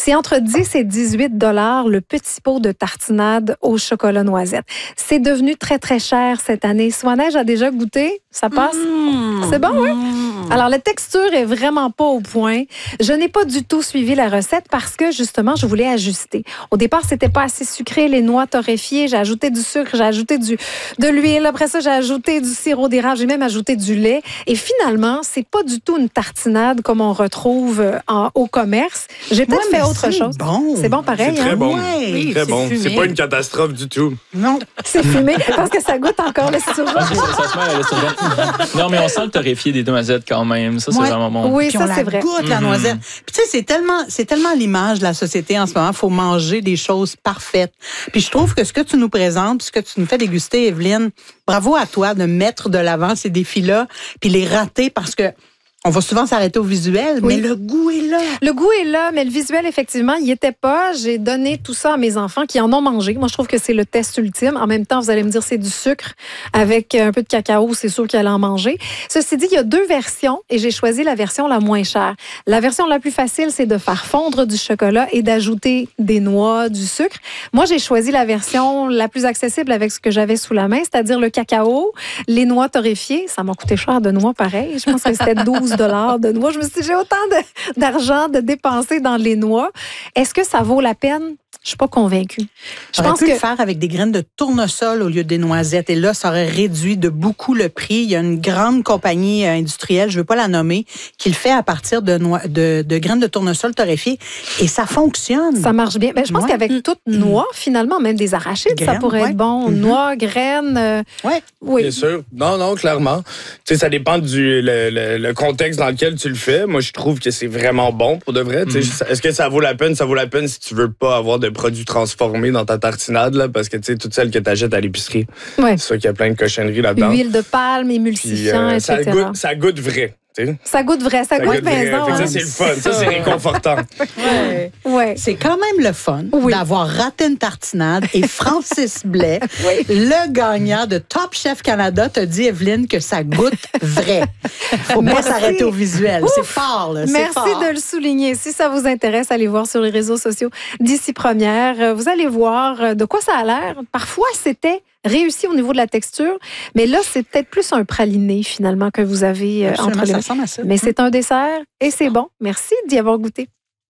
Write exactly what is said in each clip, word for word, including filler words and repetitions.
C'est entre dix et dix-huit dollars le petit pot de tartinade au chocolat noisette. C'est devenu très, très cher cette année. Swan-Neige a déjà goûté? Ça passe? Mmh, c'est bon, oui? Mmh. Alors, la texture est vraiment pas au point. Je n'ai pas du tout suivi la recette parce que, justement, je voulais ajuster. Au départ, c'était pas assez sucré, les noix torréfiées. J'ai ajouté du sucre, j'ai ajouté du, de l'huile. Après ça, j'ai ajouté du sirop d'érable. J'ai même ajouté du lait. Et finalement, c'est pas du tout une tartinade comme on retrouve en, au commerce. J'ai peut-être ouais, fait autre c'est chose. Bon. C'est bon pareil. C'est très hein? bon. Ouais, oui, très bon. fumé. C'est pas une catastrophe du tout. Non. C'est fumé parce que ça goûte encore le sirop. Ça, ça se met à la sauvette. Non, mais on sent le torréfié des noisettes quand même. Ça, c'est ouais. vraiment bon. Oui, Puis ça, on c'est la vrai. goûte, la noisette. Puis tu sais, c'est tellement, c'est tellement l'image de la société en ce moment. Il faut manger des choses parfaites. Puis je trouve que ce que tu nous présentes, ce que tu nous fais déguster, Evelyne, bravo à toi de mettre de l'avant ces défis-là, puis les rater parce que on va souvent s'arrêter au visuel, oui. mais le goût est là. Le goût est là, mais le visuel, effectivement, il n'y était pas. J'ai donné tout ça à mes enfants qui en ont mangé. Moi, je trouve que c'est le test ultime. En même temps, vous allez me dire c'est du sucre avec un peu de cacao, c'est sûr qu'elle en manger. Ceci dit, il y a deux versions et j'ai choisi la version la moins chère. La version la plus facile, c'est de faire fondre du chocolat et d'ajouter des noix, du sucre. Moi, j'ai choisi la version la plus accessible avec ce que j'avais sous la main, c'est-à-dire le cacao, les noix torréfiées. Ça m'a coûté cher de noix, pareil. Je pense que c'était douze dollars de noix. Je me suis dit, j'ai autant de, d'argent de dépenser dans les noix. Est-ce que ça vaut la peine? Je suis pas convaincue. Je pense pu que le faire avec des graines de tournesol au lieu des noisettes. Et là, ça aurait réduit de beaucoup le prix. Il y a une grande compagnie industrielle, je veux pas la nommer, qui le fait à partir de, noix, de, de graines de tournesol torréfiées. Et ça fonctionne. Ça marche bien. Ben, je pense ouais. qu'avec toute noix, finalement, même des arachides, graines, ça pourrait ouais. être bon. Mm-hmm. Noix, graines. Euh, ouais. Oui. Bien sûr. Non, non, clairement. Tu sais, ça dépend du le, le, le contexte dans lequel tu le fais. Moi, je trouve que c'est vraiment bon pour de vrai. Mm-hmm. Est-ce que ça vaut la peine? Ça vaut la peine si tu veux pas avoir de produits transformés dans ta tartinade, là, parce que tu sais, toutes celles que tu achètes à l'épicerie, ouais. c'est sûr qu'il y a plein de cochonneries là-dedans. Huile de palme, émulsifiant, euh, et cetera. Ça goûte, ça goûte vrai. T'sais. Ça goûte vrai, ça, ça goûte, goûte maison. Hein. Ça, c'est le fun. Ça, c'est réconfortant. Ouais. Ouais. C'est quand même le fun oui. d'avoir raté une tartinade et Francis Blais, oui. le gagnant de Top Chef Canada, t'a dit, Evelyne, que ça goûte vrai. Faut Merci. pas s'arrêter au visuel. Ouf. C'est fort, là. Merci fort. de le souligner. Si ça vous intéresse, allez voir sur les réseaux sociaux d'ici Première. Vous allez voir de quoi ça a l'air. Parfois, c'était réussi au niveau de la texture, mais là, c'est peut-être plus un praliné, finalement, que vous avez euh, entre les mains. Ça ressemble à ça. Mais c'est un dessert et c'est bon. Merci d'y avoir goûté.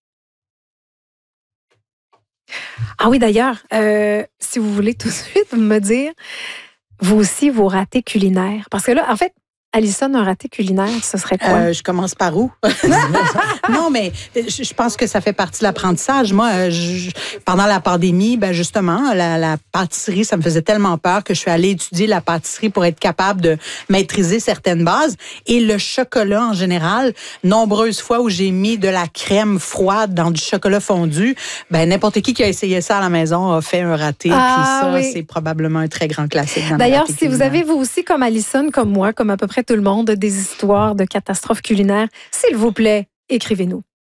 Ah oui, d'ailleurs, euh, si vous voulez tout de suite me dire, vous aussi, vos ratés culinaires. Parce que là, en fait, Alison, un raté culinaire, ce serait quoi? Euh, je commence par où? Non, mais je pense que ça fait partie de l'apprentissage. Moi, je, pendant la pandémie, ben justement, la, la pâtisserie, ça me faisait tellement peur que je suis allée étudier la pâtisserie pour être capable de maîtriser certaines bases. Et le chocolat, en général, nombreuses fois où j'ai mis de la crème froide dans du chocolat fondu, ben n'importe qui qui a essayé ça à la maison a fait un raté. Ah, puis ça, oui. c'est probablement un très grand classique. D'ailleurs, si vous avez, vous aussi, comme Alison, comme moi, comme à peu près tout le monde, des histoires de catastrophes culinaires, s'il vous plaît, écrivez-nous.